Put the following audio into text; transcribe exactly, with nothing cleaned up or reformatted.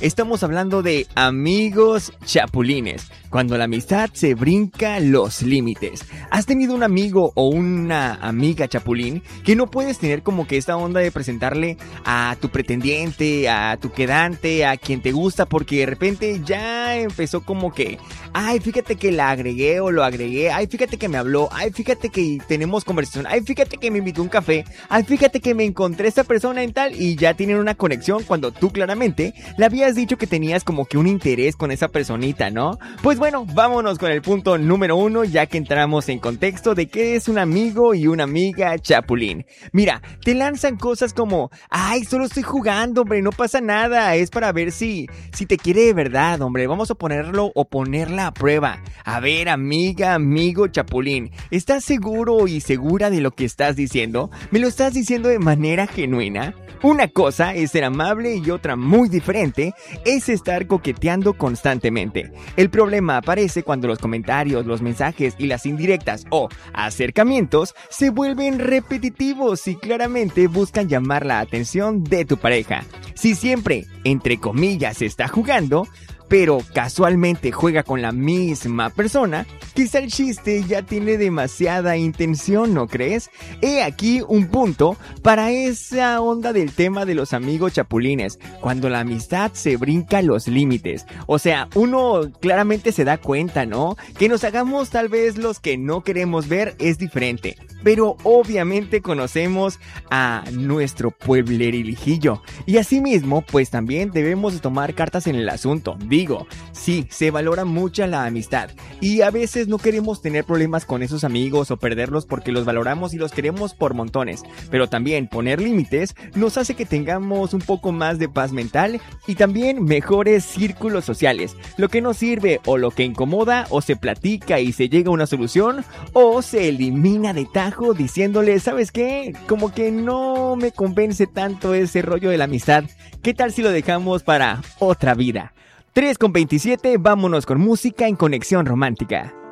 Estamos hablando de amigos chapulines, cuando la amistad se brinca los límites. ¿Has tenido un amigo o una amiga chapulín que no puedes tener como que esta onda de presentarle a tu pretendiente, a tu quedante, a quien te gusta, porque de repente ya empezó como que, ay, fíjate que la agregué o lo agregué, ay, fíjate que me habló, ay, fíjate que tenemos conversación, ay, fíjate que me invitó a un café, ay, fíjate que me encontré esta persona en tal, y ya tienen una conexión cuando tú claramente le habías dicho que tenías como que un interés con esa personita, ¿no? Pues bueno, vámonos con el punto número uno, ya que entramos en contexto de qué es un amigo y una amiga chapulín. Mira, te lanzan cosas como, ay, solo estoy jugando, hombre, no pasa nada, es para ver si, si te quiere de verdad, hombre, vamos a ponerlo o ponerla a prueba. A ver, amiga, amigo chapulín, ¿estás seguro y segura de lo que estás diciendo? ¿Me lo estás diciendo de manera genuina? Una cosa es ser amable y otra muy diferente es estar coqueteando constantemente. El problema aparece cuando los comentarios, los mensajes y las indirectas o acercamientos se vuelven repetitivos y claramente buscan llamar la atención de tu pareja. Si siempre, entre comillas, está jugando, pero casualmente juega con la misma persona, quizá el chiste ya tiene demasiada intención, ¿no crees? He aquí un punto para esa onda del tema de los amigos chapulines, cuando la amistad se brinca los límites. O sea, uno claramente se da cuenta, ¿no? Que nos hagamos tal vez los que no queremos ver es diferente, pero obviamente conocemos a nuestro pueblerilijillo. Y asimismo, pues también debemos tomar cartas en el asunto. Digo, sí, se valora mucho la amistad y a veces no queremos tener problemas con esos amigos o perderlos porque los valoramos y los queremos por montones, pero también poner límites nos hace que tengamos un poco más de paz mental y también mejores círculos sociales. Lo que nos sirve o lo que incomoda o se platica y se llega a una solución o se elimina de tajo diciéndole, ¿sabes qué? Como que no me convence tanto ese rollo de la amistad. ¿Qué tal si lo dejamos para otra vida? tres con veintisiete, vámonos con música en Conexión Romántica.